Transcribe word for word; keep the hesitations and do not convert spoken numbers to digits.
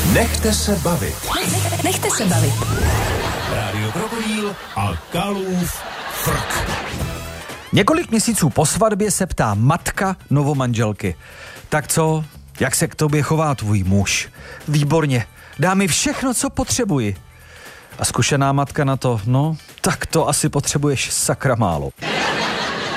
Nechte se bavit. Nechte se bavit. Rádio Krokodýl a Kalův frk. Několik měsíců po svatbě se ptá matka novomanželky. Tak co, jak se k tobě chová tvůj muž? Výborně, dá mi všechno, co potřebuji. A zkušená matka na to, no, tak to asi potřebuješ sakra málo.